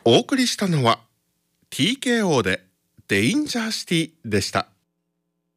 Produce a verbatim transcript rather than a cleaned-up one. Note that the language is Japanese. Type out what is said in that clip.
お送りしたのは ティーケーオー でデインジャーシティでした。